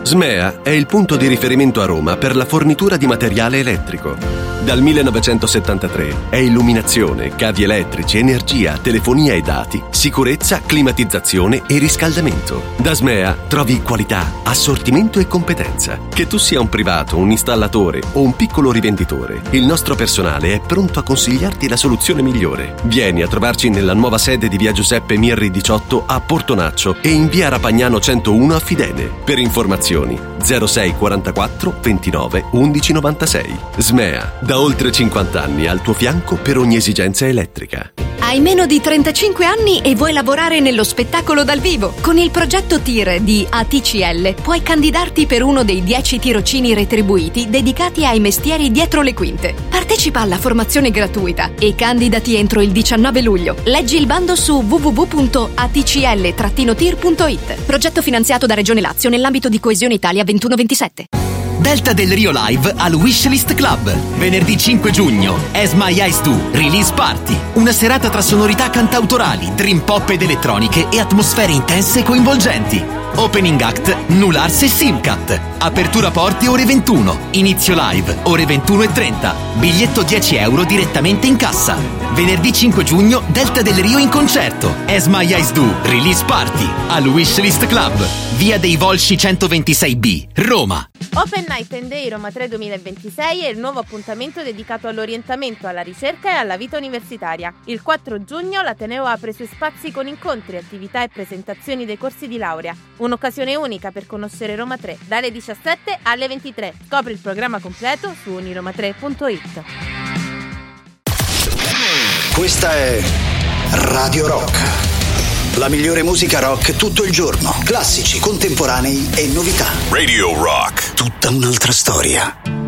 Smea è il punto di riferimento a Roma per la fornitura di materiale elettrico. Dal 1973 è illuminazione, cavi elettrici, energia, telefonia e dati, sicurezza, climatizzazione e riscaldamento. Da Smea trovi qualità, assortimento e competenza. Che tu sia un privato, un installatore o un piccolo rivenditore, il nostro personale è pronto a consigliarti la soluzione migliore. Vieni a trovarci nella nuova sede di via Giuseppe Mirri 18 a Portonaccio e in via Rapagnano 101 a Fidene. Per informazioni 06 44 29 11 96. Smea, da oltre 50 anni al tuo fianco per ogni esigenza elettrica. Hai meno di 35 anni e vuoi lavorare nello spettacolo dal vivo? Con il progetto TIR di ATCL puoi candidarti per uno dei 10 tirocini retribuiti dedicati ai mestieri dietro le quinte. Partecipa alla formazione gratuita e candidati entro il 19 luglio. Leggi il bando su www.atcl-tir.it. Progetto finanziato da Regione Lazio nell'ambito di Coesione Italia 21-27. Delta del Rio Live al Wishlist Club. Venerdì 5 giugno, As My Eyes Do, Release Party. Una serata tra sonorità cantautorali, dream pop ed elettroniche e atmosfere intense e coinvolgenti. Opening act, Nulars e Simcat. Apertura porte ore 21. Inizio live ore 21:30. Biglietto 10 euro direttamente in cassa. Venerdì 5 giugno, Delta del Rio in concerto. As My Eyes Do, Release Party al Wishlist Club. Via dei Volsci 126B, Roma. Open Night and Day Roma 3 2026 è il nuovo appuntamento dedicato all'orientamento, alla ricerca e alla vita universitaria. Il 4 giugno l'Ateneo apre i suoi spazi con incontri, attività e presentazioni dei corsi di laurea. Un'occasione unica per conoscere Roma 3, dalle 17 alle 23. Scopri il programma completo su uniroma3.it. Questa è Radio Rock. La migliore musica rock tutto il giorno. Classici, contemporanei e novità. Radio Rock. Tutta un'altra storia.